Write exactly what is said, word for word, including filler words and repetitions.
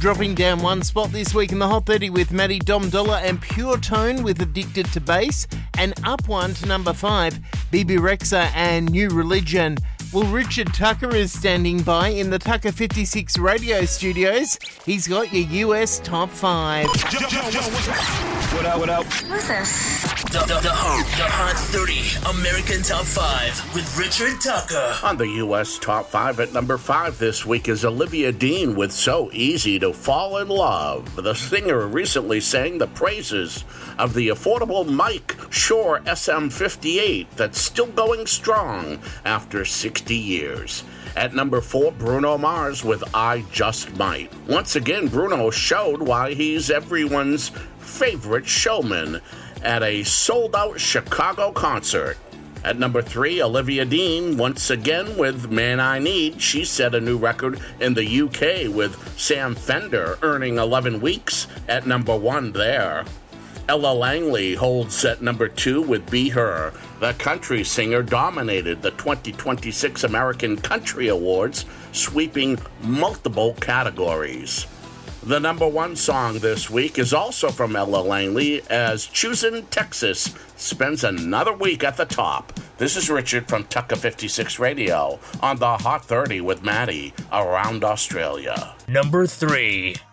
dropping down one spot this week in the Hot thirty with Maddie Dom Dollar and Pure Tone with Addicted to Bass, and up one to number five, B B Rexa and New Religion. Well, Richard Tucker is standing by in the Tucker fifty-six radio studios. He's got your U S top five. Yo, yo, yo, what up, what up? Who's this? The, the, the, Hot, the Hot thirty American Top five with Richard Tucker. On the U S Top five at number five this week is Olivia Dean with So Easy to Fall in Love. The singer recently sang the praises of the affordable Mike Shure S M fifty-eight that's still going strong after sixty years. At number four, Bruno Mars with I Just Might. Once again, Bruno showed why he's everyone's favorite showman at a sold-out Chicago concert. At number three, Olivia Dean, once again with Man I Need. She set a new record in the U K with Sam Fender, earning eleven weeks at number one there. Ella Langley holds at number two with Be Her. The country singer dominated the twenty twenty-six American Country Awards, sweeping multiple categories. The number one song this week is also from Ella Langley, as Choosin' Texas spends another week at the top. This is Richard from Tucker fifty-six Radio on the Hot thirty with Maddie around Australia. Number three.